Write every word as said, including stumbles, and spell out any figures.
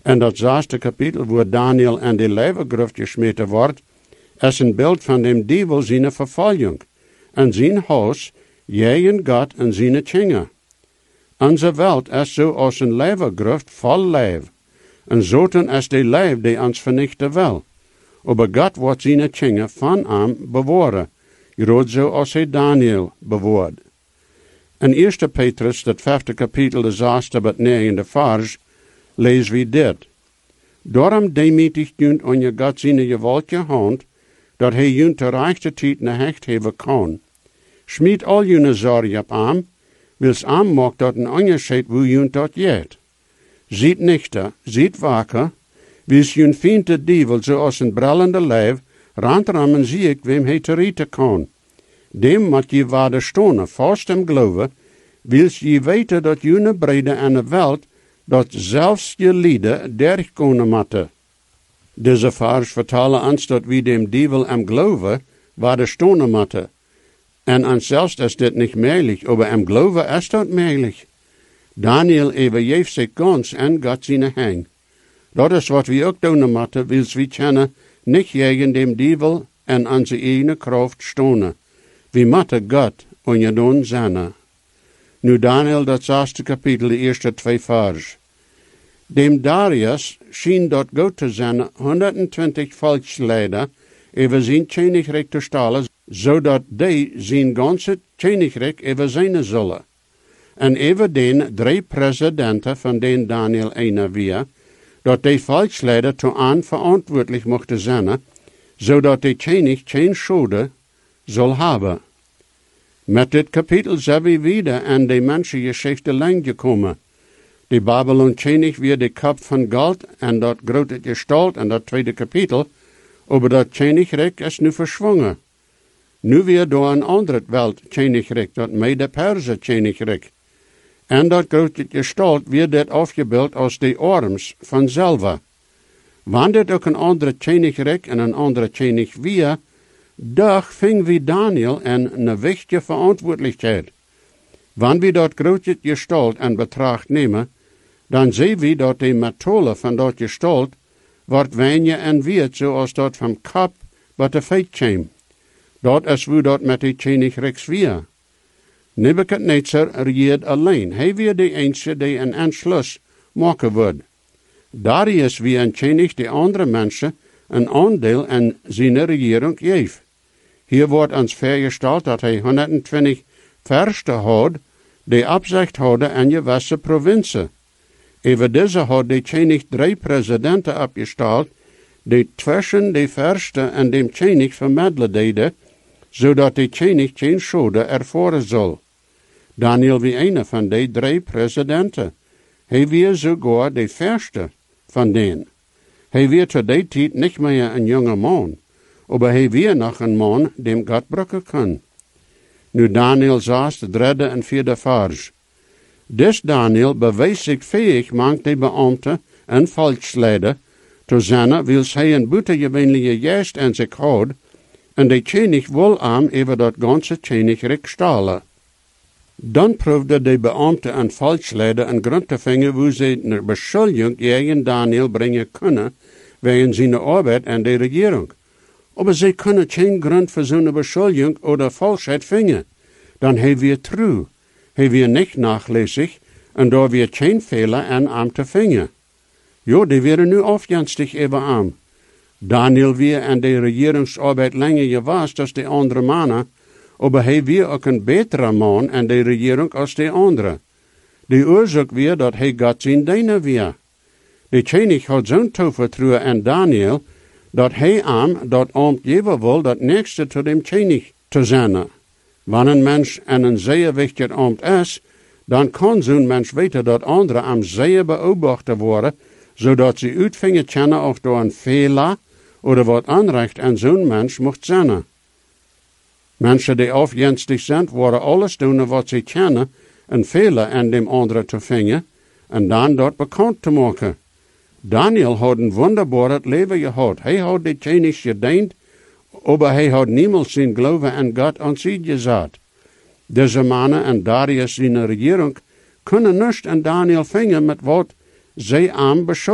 En dat zesde kapitel, waar Daniel in de leeuwengruft gesmeten wordt, is een beeld van dem duivel zijn vervolging. En zijn huis, jij en God en zijn tjinger. Onze welt is zo als een leeuwengruft vol leeuw. En zoten is de leeuw die ons vernichten wil. Aber God wordt zijn tjinger van hem bewahren. Groot zo als hij Daniel bewaard. In eerste Petrus, dat vijfde kapitel, de zesde tot negende vers, lezen we dit. Daarom demietigt junt on je God zijn gewaltige hand, dat hij junt de rechte tijd naar hecht hebben kan. Schmied al june zorgen op hem, wils hem maakt dat een onderscheid hoe junt dat jet. Ziet nichter, ziet waker, wils junt vindt de duivel zoals een brallende leeuw, randrammen zie ik wem hij te rieten kan. Dem moet je waarde stonen, vast hem geloven, wils je weten dat june brede en de welt, dat zelfs je lieden derg kunnen matten. Deze vers vertellen ons dat we dem duivel am geloven, waarde stonen matten. En ons zelfs is dit niet mogelijk, aber am geloven is dat mogelijk. Daniel overgeeft zich gans en God zijn hang. Dat is wat we ook doen matten, wils we kennen, niet tegen dem duivel en onze eigen kracht stonen. We matten God en je doen zijn. Nu Daniel, dat zesde kapitel, de eerste twee vers. Dem Darius schien dort goed te zijn honderdtwintig volksleider over zijn koninkrijk te stellen, zodat die zijn ganse koninkrijk over zijn zullen. En over den drie presidenten van den Daniel ene weer, dat die volksleider te aan verantwoordelijk mochten zijn, zodat de koning geen schulden zal hebben. Met dit kapitel zijn we weer aan de mensengeschichte lang gekomen. De Babylon koning weer de kap van goud en dat grote gestalt en dat tweede kapitel, aber dat koninkrijk is nu verschwongen. Nu weer door een ander welt koninkrijk, dat mede Perse koninkrijk. En dat grote gestalt weer dit afgebeeld als de arms van zelf. Wanneer dit ook een andere koninkrijk en een andere koning weer, doch ving wie Daniel en een wichtige verantwoordelijkheid. Wanneer we dat grote gestalt in betracht nemen, dan zien we dat de methode van dat gestalt wordt weinig en wird zoals dat van kap wat de feit kwam. Dat is hoe dat met de koninkrijk weer. Nebuchadnezzar regeert alleen. Hij weer de enige die een entschluss maken wordt. Darius weer een koning die andere mensen een aandeel in zijn regering geeft. Hier wordt ons vergesteld dat hij honderdtwintig verste had, die opzicht hadden in je gewisse provincie. Over deze had de koning drie presidenten opgesteld, die tussen de verste en de koning vermiddelen deden, zodat de koning geen schulden ervaren zal. Daniel wie een van de drie presidenten. Hij weer sogar de verste van den. Hij weer tot die tijd niet meer een jonge man, aber hij weer nog een man dem God brukken kan. Nu Daniel zes, de derde en vierde vers. Des Daniel bewees zich fähig, mank de beambte en volksleider, te zijn, wils hij een buitengewöhnliche geest in zich had, en de koning wil hem over dat ganze koninkrijk stalen. Dan proefde de beambte en volksleider een grond te vinden, hoe ze een beschuldiging tegen Daniel brengen kunnen, wegen zijn arbeid en de regering. Aber ze kunnen geen grond voor zo'n beschuldiging oder falschheid vinden. Dan hij weer trouw. Hij weer niet nachlässig, en daar weer geen fehler aan hem te vinden. Jo, die werden nu afjanstig over hem. Daniel weer en de regeringsarbeid langer gewas als de andere mannen, aber hij weer ook een betere man en de regering als de andere. De oorzaak weer dat hij God zijn diener weer. De koning had zo'n toevertrouwen aan Daniel, dat hij hem dat ambt geven wil dat nächste tot dem koning te zijn. Wanneer een mens en een zeer wichtig ambt is, dan kan zo'n mens weten dat anderen am zeer beobachten worden, zodat ze uitvingen kennen of door een fehler oder wat aanrecht aan zo'n mens mocht zijn. Mensen die afjenstig zijn, worden alles doen wat ze kennen, een fehler aan dem anderen te vinden, en dan dat bekend te maken. Daniel had een wonderbaar leven gehad. Hij had de koning gediend, aber hij had niemals zijn geloven aan God aan zich gezet. Deze mannen en Darius zijn regering kunnen niet aan Daniel vinden met wat zij aan beschuldigen.